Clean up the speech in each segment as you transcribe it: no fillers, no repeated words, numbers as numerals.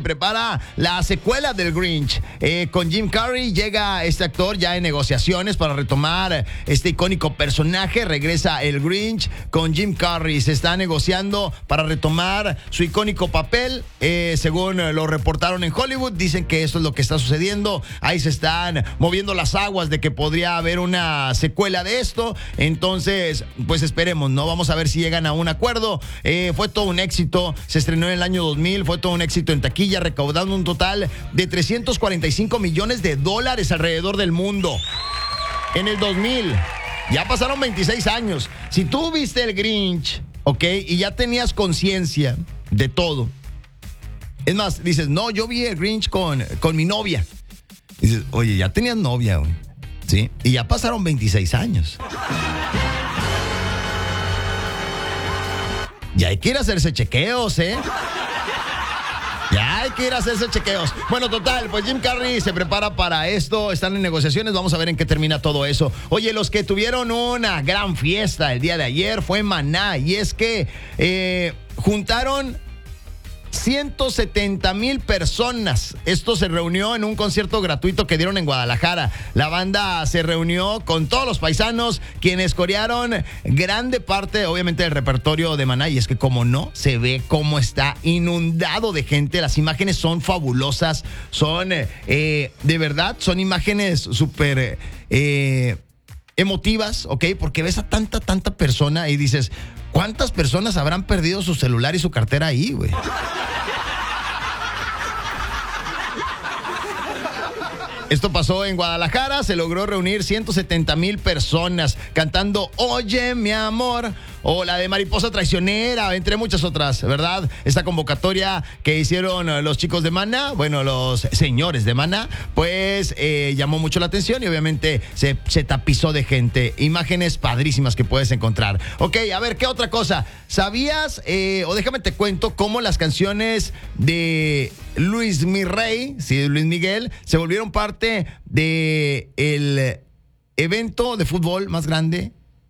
prepara la secuela del Grinch. Con Jim Carrey llega este actor ya en negociaciones para retomar este icónico personaje. Regresa el Grinch con Jim Carrey. Se está negociando para retomar su icónico papel. Según lo reportaron en Hollywood, dicen que esto es lo que está sucediendo. Ahí se están moviendo las aguas de que podría haber una secuela de esto. Entonces, pues esperemos, ¿no? Vamos a ver si llegan a un acuerdo. Fue todo un éxito. Se estrenó en el año 2000. Fue todo un éxito en taquilla, recaudando un total de $345 millones alrededor del mundo. En el 2000. Ya pasaron 26 años. Si tú viste el Grinch, ¿ok? Y ya tenías conciencia de todo. Es más, dices, no, yo vi el Grinch con mi novia. Dices, oye, ya tenías novia, güey. ¿Sí? Y ya pasaron 26 años. Ya hay que ir a hacerse chequeos, ¿eh? Ya hay que ir a hacerse chequeos. Bueno, total, pues Jim Carrey se prepara para esto. Están en negociaciones. Vamos a ver en qué termina todo eso. Oye, los que tuvieron una gran fiesta el día de ayer fue Maná. Y es que juntaron 170,000 personas. Esto se reunió en un concierto gratuito que dieron en Guadalajara. La banda se reunió con todos los paisanos, quienes corearon grande parte, obviamente, del repertorio de Maná. Y es que, como no, se ve cómo está inundado de gente. Las imágenes son fabulosas. Son, de verdad, son imágenes súper emotivas, ¿ok? Porque ves a tanta persona y dices, ¿cuántas personas habrán perdido su celular y su cartera ahí, güey? Esto pasó en Guadalajara, se logró reunir 170,000 personas cantando Oye, mi amor, o la de Mariposa Traicionera, entre muchas otras, ¿verdad? Esta convocatoria que hicieron los chicos de Maná, bueno, los señores de Maná, pues llamó mucho la atención y obviamente se tapizó de gente. Imágenes padrísimas que puedes encontrar. Ok, a ver, ¿qué otra cosa? ¿Sabías, o déjame te cuento, cómo las canciones de Luis Miguel, se volvieron parte de el evento de fútbol más grande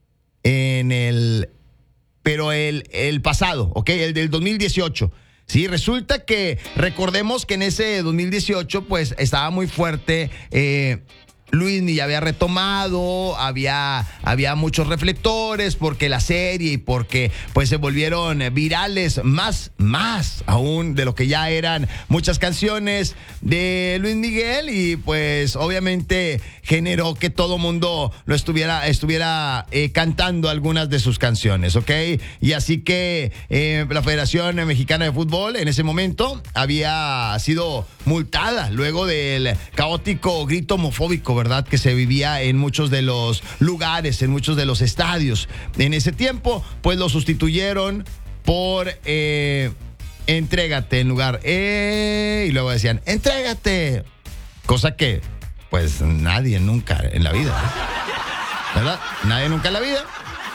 pero el pasado, ¿ok? El del 2018. Sí, resulta que recordemos que en ese 2018 pues estaba muy fuerte. Luis ya había retomado, había muchos reflectores porque la serie y porque pues se volvieron virales más aún de lo que ya eran muchas canciones de Luis Miguel, y pues obviamente generó que todo mundo lo estuviera cantando algunas de sus canciones, ¿ok? Y así que la Federación Mexicana de Fútbol en ese momento había sido multada luego del caótico grito homofóbico, ¿verdad?, que se vivía en muchos de los lugares, en muchos de los estadios. En ese tiempo, pues lo sustituyeron por entrégate en lugar y luego decían entrégate, cosa que pues nadie nunca en la vida, ¿verdad? Nadie nunca en la vida.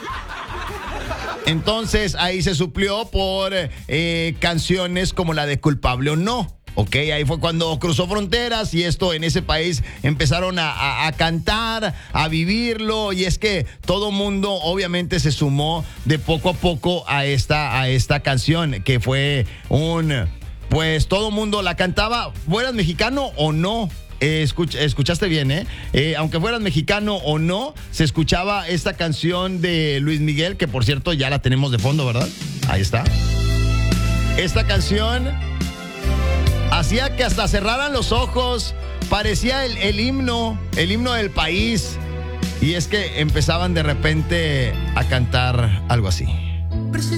Entonces ahí se suplió por canciones como la de Culpable o No. Ok, ahí fue cuando cruzó fronteras y esto en ese país empezaron a cantar, a vivirlo, y es que todo mundo obviamente se sumó de poco a poco a esta canción, que fue pues todo mundo la cantaba, fueras mexicano o no. Escuchaste bien, aunque fueras mexicano o no, se escuchaba esta canción de Luis Miguel, que por cierto ya la tenemos de fondo, ¿verdad? Ahí está. Esta canción hacía que hasta cerraran los ojos, parecía el himno del país. Y es que empezaban de repente a cantar algo así.